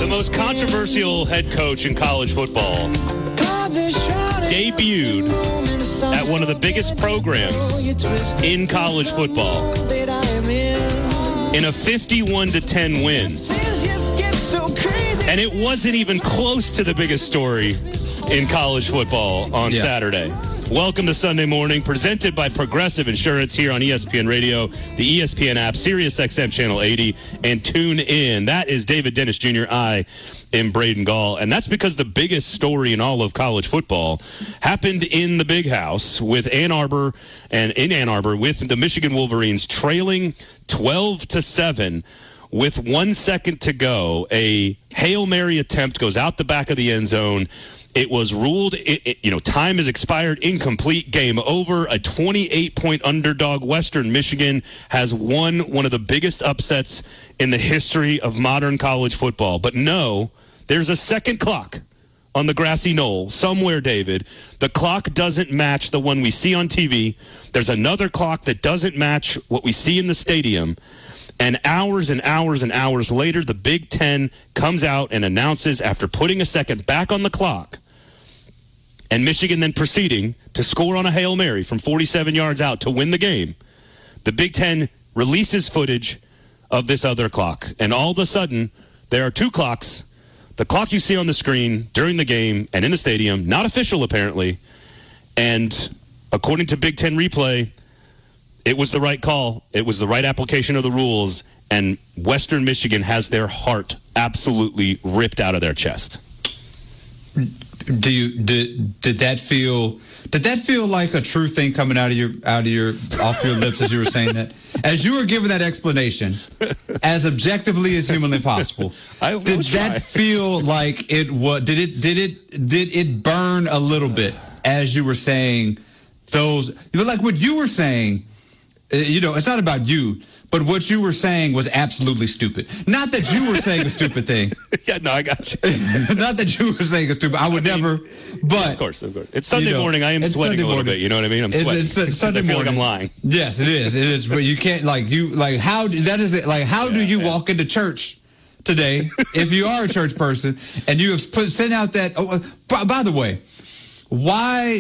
The most controversial head coach in college football debuted at one of the biggest programs in college football in a 51-10 win. And it wasn't even close to the biggest story in college football on Saturday. Welcome to Sunday Morning, presented by Progressive Insurance here on ESPN Radio, the ESPN app, Sirius XM Channel 80, and tune in. That is David Dennis Jr. I am Braden Gall, and that's because the biggest story in all of college football happened in the Big House with Ann Arbor, and in Ann Arbor with the Michigan Wolverines trailing 12-7. With 1 second to go, a Hail Mary attempt goes out the back of the end zone. It was ruled, time has expired, incomplete, game over. A 28-point underdog, Western Michigan, has won one of the biggest upsets in the history of modern college football. But no, there's a second clock on the grassy knoll somewhere, David. The clock doesn't match the one we see on TV. There's another clock that doesn't match what we see in the stadium. And hours and hours and hours later, the Big Ten comes out and announces, after putting a second back on the clock, and Michigan then proceeding to score on a Hail Mary from 47 yards out to win the game, the Big Ten releases footage of this other clock. And all of a sudden, there are two clocks. The clock you see on the screen during the game and in the stadium, not official apparently. And according to Big Ten replay, it was the right call. It was the right application of the rules. And Western Michigan has their heart absolutely ripped out of their chest. Did that feel like a true thing coming off your lips as you were saying that? As you were giving that explanation, as objectively as humanly possible, did that feel like it was? Did it burn a little bit as you were saying those? Like what you were saying. It's not about you, but what you were saying was absolutely stupid. Not that you were saying a stupid thing. Yeah, no, I got you. Not that you were saying a stupid. I would never. But of course. It's Sunday morning. I am sweating a little bit. You know what I mean? I'm sweating. It's Sunday morning. I feel like I'm lying. Yes, it is. It is. But you can't how do you walk into church today if you are a church person and you have sent out that? By the way, why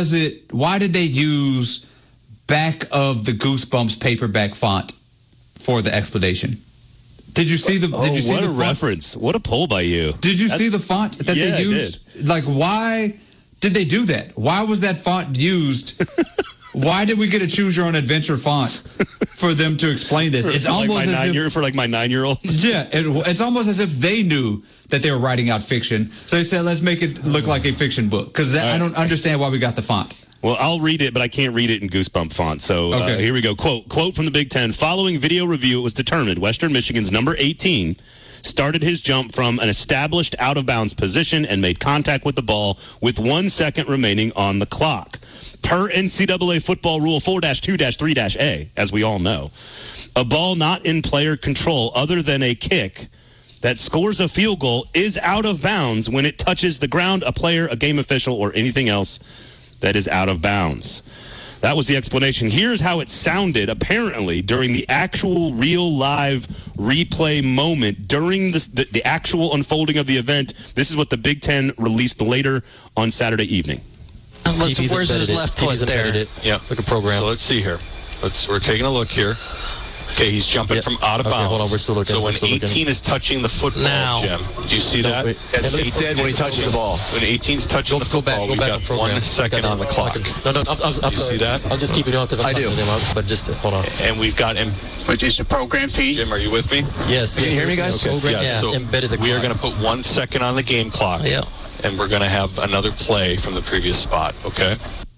did they use back of the Goosebumps paperback font for the explanation? Did you see the? Did you see the font? Reference? What a pull by you! Did you see the font that they used? I did. Like, why did they do that? Why was that font used? Why did we get a choose your own adventure font for them to explain this? It's almost as if my 9-year-old. Yeah, it's almost as if they knew that they were writing out fiction, so they said, let's make it look like a fiction book. Because I don't understand why we got the font. Well, I'll read it, but I can't read it in Goosebump font. So here we go. Quote from the Big Ten. Following video review, it was determined Western Michigan's number 18 started his jump from an established out-of-bounds position and made contact with the ball with 1 second remaining on the clock. Per NCAA football rule 4-2-3-A, as we all know, a ball not in player control other than a kick that scores a field goal is out of bounds when it touches the ground, a player, a game official, or anything else that is out of bounds. That was the explanation. Here's how it sounded, apparently, during the actual real live replay moment, during the actual unfolding of the event. This is what the Big Ten released later on Saturday evening. Where's his left foot there? Yeah, like a program. So let's see here. We're taking a look here. Okay, he's jumping from out of bounds. Hold on, we're still looking. So when 18 is touching the football, Jim, do you see that? It's dead when he touches the ball. When 18 is touching the football, we've got 1 second on the clock. No, I'm you see that? I'll just keep it on because I'm talking him out, but just hold on. And we've got him. Which is the program feed. Jim, are you with me? Yes. Can you hear me, guys? Okay. Yeah, So embedded the clock. we are going to put 1 second on the game clock. Yeah. And we're going to have another play from the previous spot, okay?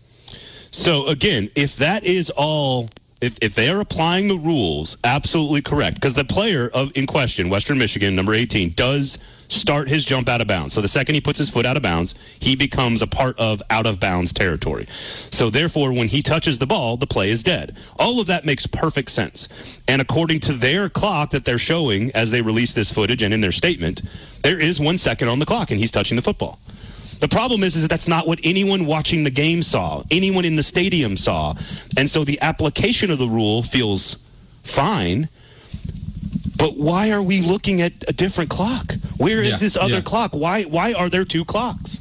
So, again, if that is all... If they are applying the rules, absolutely correct. Because the player in question, Western Michigan, number 18, does start his jump out of bounds. So the second he puts his foot out of bounds, he becomes a part of out-of-bounds territory. So therefore, when he touches the ball, the play is dead. All of that makes perfect sense. And according to their clock that they're showing as they release this footage and in their statement, there is 1 second on the clock, and he's touching the football. The problem is that that's not what anyone watching the game saw, anyone in the stadium saw. And so the application of the rule feels fine. But why are we looking at a different clock? Where is this other clock? Why are there two clocks?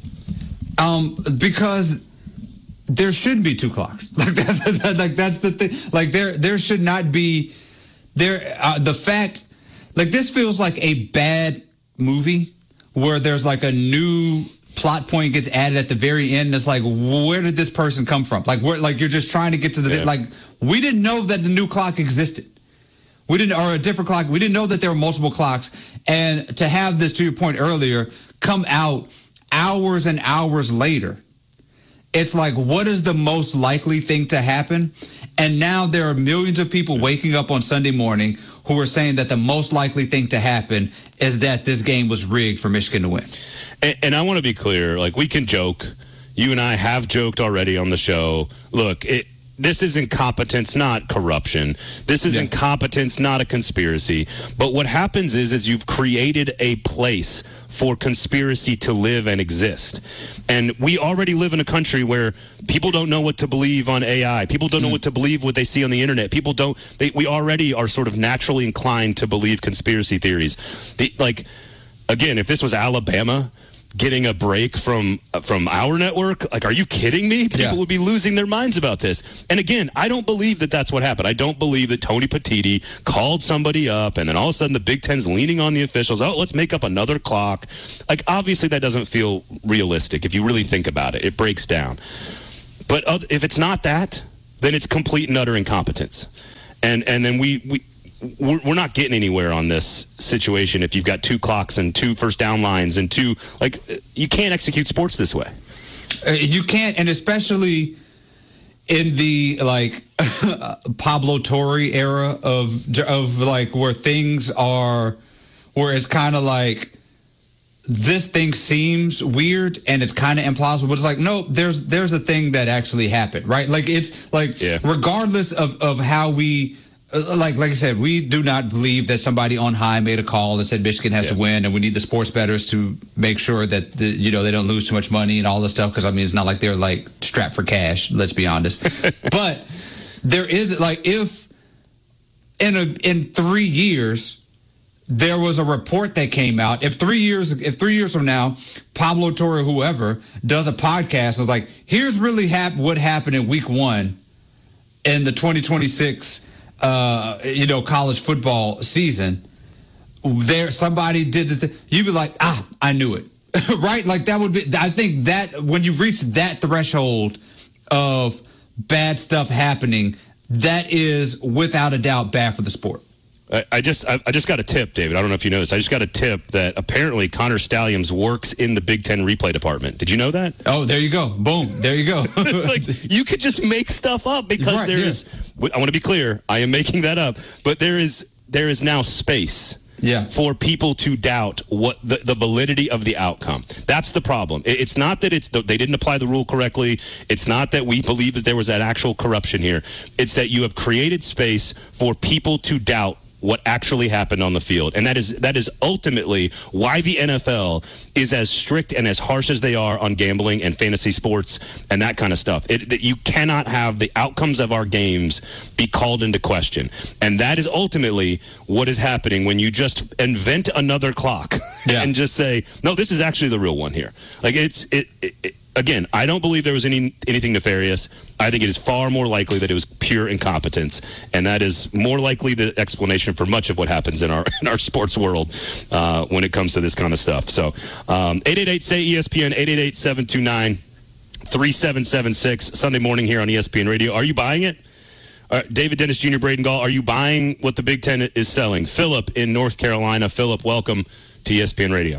Because there shouldn't be two clocks. That's the thing. Like there should not be the fact. Like this feels like a bad movie where there's like a new plot point gets added at the very end. And it's like, where did this person come from? Like you're just trying to get to the like. We didn't know that the new clock existed. Or a different clock. We didn't know that there were multiple clocks. And to have this, to your point earlier, come out hours and hours later, it's like, what is the most likely thing to happen? And now there are millions of people waking up on Sunday morning who are saying that the most likely thing to happen is that this game was rigged for Michigan to win. And I want to be clear, like, we can joke. You and I have joked already on the show. Look, this is incompetence, not corruption. This is incompetence, not a conspiracy. But what happens is you've created a place for conspiracy to live and exist. And we already live in a country where people don't know what to believe on AI. People don't know what to believe what they see on the internet. We already are sort of naturally inclined to believe conspiracy theories. Again, if this was Alabama getting a break from our network, like, are you kidding me? People would be losing their minds about this. And again, I don't believe that that's what happened. I don't believe that Tony Petitti called somebody up and then all of a sudden the Big Ten's leaning on the officials. Oh, let's make up another clock. Like, obviously that doesn't feel realistic if you really think about it. It breaks down. But if it's not that, then it's complete and utter incompetence. And then we're not getting anywhere on this situation if you've got two clocks and two first down lines and you can't execute sports this way. You can't, and especially in the Pablo Torre era of like where things are, where it's kind of like this thing seems weird and it's kind of implausible, but it's like, no, there's a thing that actually happened, right? Like it's like regardless of how we. Like I said, we do not believe that somebody on high made a call and said Michigan has to win, and we need the sports bettors to make sure that they don't lose too much money and all this stuff. Because I mean, it's not like they're like strapped for cash. Let's be honest. But there is like if in 3 years there was a report that came out. If 3 years from now, Pablo Torre, whoever, does a podcast and is like, here's really what happened in week 1 in the 2026. College football season, there somebody did you'd be like, I knew it. Right? Like that would be, I think that when you reach that threshold of bad stuff happening, that is without a doubt bad for the sport. I just got a tip, David. I don't know if you know this. I just got a tip that apparently Connor Stallions works in the Big Ten replay department. Did you know that? Oh, there you go. Boom. There you go. Like, you could just make stuff up because there is. I want to be clear. I am making that up, but there is now space. For people to doubt what the validity of the outcome. That's the problem. It's not that they didn't apply the rule correctly. It's not that we believe that there was that actual corruption here. It's that you have created space for people to doubt what actually happened on the field. And that is ultimately why the NFL is as strict and as harsh as they are on gambling and fantasy sports and that kind of stuff. That you cannot have the outcomes of our games be called into question. And that is ultimately what is happening when you just invent another clock and just say, no, this is actually the real one here. Like again, I don't believe there was anything nefarious. I think it is far more likely that it was pure incompetence, and that is more likely the explanation for much of what happens in our sports world when it comes to this kind of stuff. So 888-SAY-ESPN, 888-729-3776, Sunday morning here on ESPN Radio. Are you buying it? David Dennis Jr., Braden Gall, are you buying what the Big Ten is selling? Philip in North Carolina. Philip, welcome to ESPN Radio.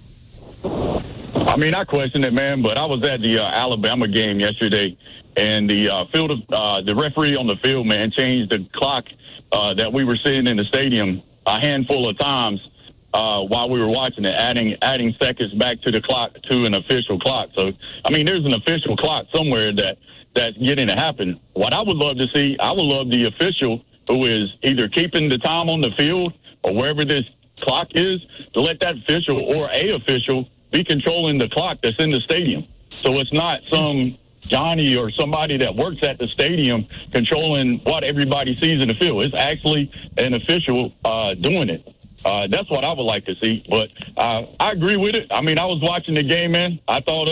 I mean, I question it, man, but I was at the Alabama game yesterday, and the the referee on the field, man, changed the clock that we were seeing in the stadium a handful of times while we were watching it, adding seconds back to the clock, to an official clock. So, I mean, there's an official clock somewhere that's getting to happen. What I would love to see, I would love the official who is either keeping the time on the field or wherever this clock is, to let that official or a official be controlling the clock that's in the stadium. So it's not some Johnny or somebody that works at the stadium controlling what everybody sees in the field. It's actually an official doing it. That's what I would like to see. But I agree with it. I mean, I was watching the game, man. I thought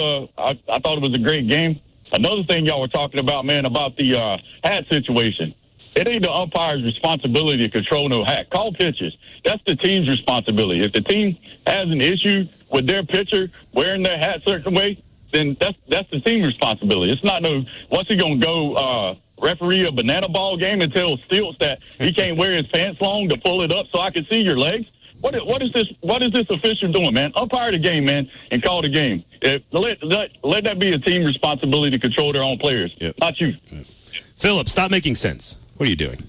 it was a great game. Another thing y'all were talking about, man, about the hat situation. It ain't the umpire's responsibility to control no hat. Call pitches. That's the team's responsibility. If the team has an issue with their pitcher wearing their hat a certain way, then that's the team's responsibility. It's not what's he going to go referee a banana ball game and tell Stilts that he can't wear his pants long to pull it up so I can see your legs? What is this official doing, man? Umpire the game, man, and call the game. Let that be a team responsibility to control their own players, not you. Philip, stop making sense. What are you doing?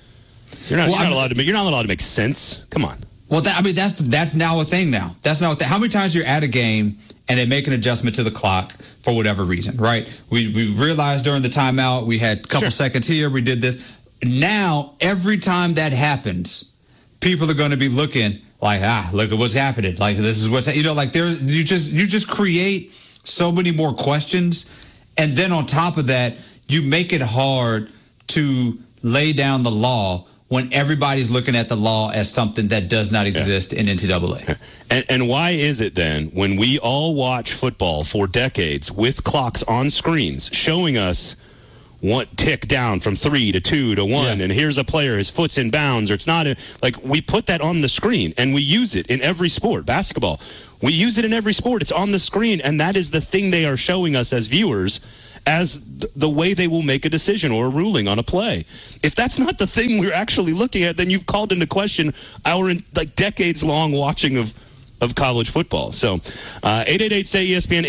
You're not allowed to make sense. Come on. Well, that's now a thing now. That's now a thing. How many times you're at a game and they make an adjustment to the clock for whatever reason, right? We realized during the timeout we had a couple seconds here. We did this. Now every time that happens, people are going to be looking like, look at what's happening. Like this is what's like. You just create so many more questions, and then on top of that, you make it hard to lay down the law when everybody's looking at the law as something that does not exist in NCAA. And why is it then when we all watch football for decades with clocks on screens showing us what tick down from 3 to 2 to 1, and here's a player, his foot's in bounds, or it's not, we put that on the screen and we use it in every sport. Basketball, we use it in every sport. It's on the screen, and that is the thing they are showing us as viewers as the way they will make a decision or a ruling on a play. If that's not the thing we're actually looking at, then you've called into question our decades-long watching of college football. So 888-SAY-ESPN,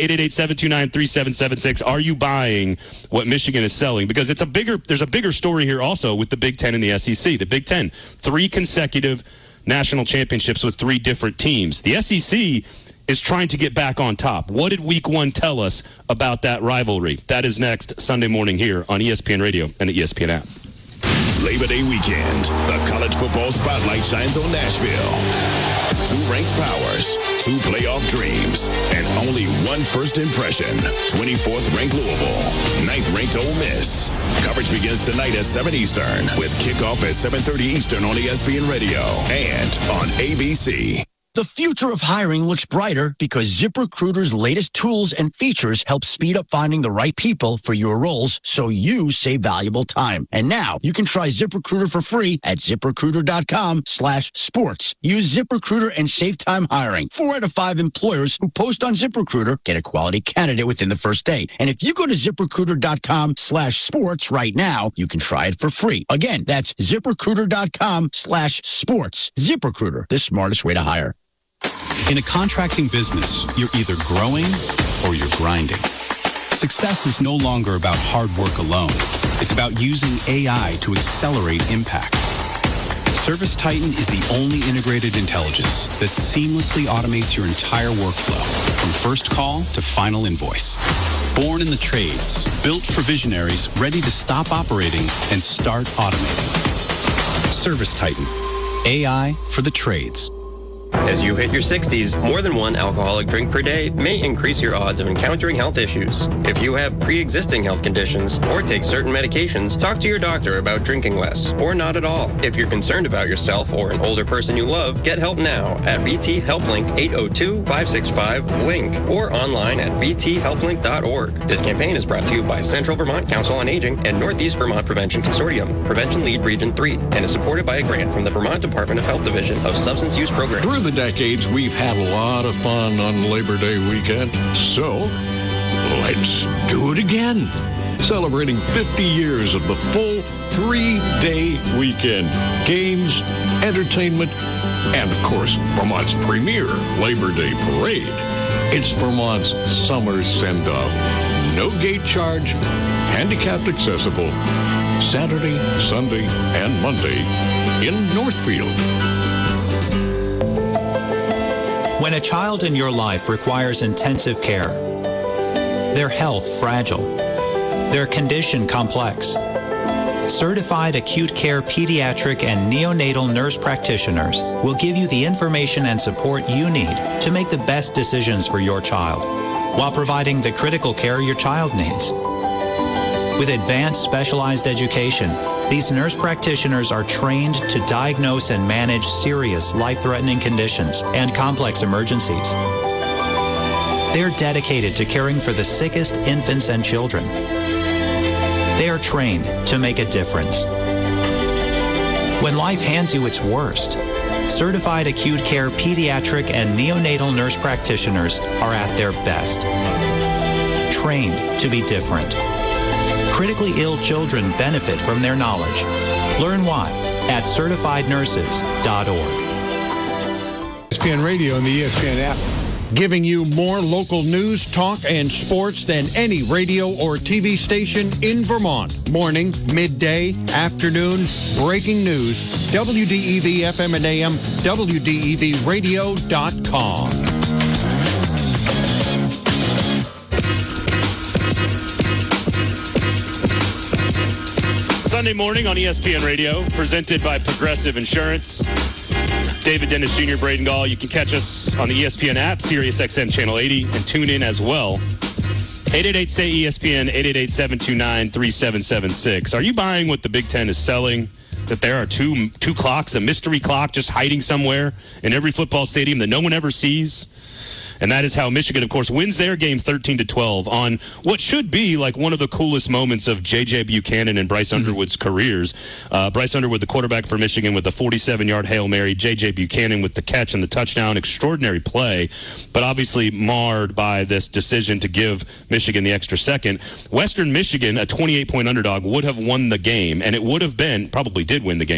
888-729-3776. Are you buying what Michigan is selling? Because there's a bigger story here also with the Big Ten and the SEC. The Big Ten, 3 consecutive national championships with 3 different teams. The SEC is trying to get back on top. What did Week 1 tell us about that rivalry? That is next Sunday morning here on ESPN Radio and the ESPN app. Labor Day weekend, the college football spotlight shines on Nashville. 2 ranked powers, 2 playoff dreams, and only 1 first impression. 24th ranked Louisville, 9th ranked Ole Miss. Coverage begins tonight at 7 Eastern with kickoff at 7:30 Eastern on ESPN Radio and on ABC. The future of hiring looks brighter because ZipRecruiter's latest tools and features help speed up finding the right people for your roles so you save valuable time. And now you can try ZipRecruiter for free at ZipRecruiter.com/sports. Use ZipRecruiter and save time hiring. 4 out of 5 employers who post on ZipRecruiter get a quality candidate within the first day. And if you go to ZipRecruiter.com/sports right now, you can try it for free. Again, that's ZipRecruiter.com/sports. ZipRecruiter, the smartest way to hire. In a contracting business, you're either growing or you're grinding. Success is no longer about hard work alone. It's about using AI to accelerate impact. ServiceTitan is the only integrated intelligence that seamlessly automates your entire workflow, from first call to final invoice. Born in the trades, built for visionaries ready to stop operating and start automating. ServiceTitan, AI for the trades. As you hit your 60s, more than 1 alcoholic drink per day may increase your odds of encountering health issues. If you have pre-existing health conditions or take certain medications, talk to your doctor about drinking less or not at all. If you're concerned about yourself or an older person you love, get help now at VT HelpLink 802-565-LINK or online at vthelplink.org. This campaign is brought to you by Central Vermont Council on Aging and Northeast Vermont Prevention Consortium, Prevention Lead Region 3, and is supported by a grant from the Vermont Department of Health Division of Substance Use Programs. Through the decades, we've had a lot of fun on Labor Day weekend, so let's do it again. Celebrating 50 years of the full 3-day weekend. Games, entertainment, and of course, Vermont's premier Labor Day parade. It's Vermont's summer send-off. No gate charge, handicapped accessible. Saturday, Sunday, and Monday in Northfield. When a child in your life requires intensive care, their health fragile, their condition complex, certified acute care pediatric and neonatal nurse practitioners will give you the information and support you need to make the best decisions for your child while providing the critical care your child needs. With advanced specialized education, These nurse practitioners are trained to diagnose and manage serious, life-threatening conditions and complex emergencies. They're dedicated to caring for the sickest infants and children. They are trained to make a difference. When life hands you its worst, certified acute care pediatric and neonatal nurse practitioners are at their best. Trained to be different. Critically ill children benefit from their knowledge. Learn why at certifiednurses.org. ESPN Radio and the ESPN app. Giving you more local news, talk, and sports than any radio or TV station in Vermont. Morning, midday, afternoon, breaking news. WDEV FM and AM, WDEVradio.com. Sunday morning on ESPN Radio, presented by Progressive Insurance. David Dennis Jr., Braden Gall. You can catch us on the ESPN app, Sirius XM Channel 80, and tune in as well. 888-SAY-ESPN, 888-729-3776. Are you buying what the Big Ten is selling? That there are two clocks, a mystery clock just hiding somewhere in every football stadium that no one ever sees? And that is how Michigan, of course, wins their game 13-12 on what should be like one of the coolest moments of J.J. Buchanan and Bryce Underwood's careers. Bryce Underwood, the quarterback for Michigan, with a 47-yard Hail Mary. J.J. Buchanan with the catch and the touchdown. Extraordinary play, but obviously marred by this decision to give Michigan the extra second. Western Michigan, a 28-point underdog, would have won the game, and it would have been, probably did win the game,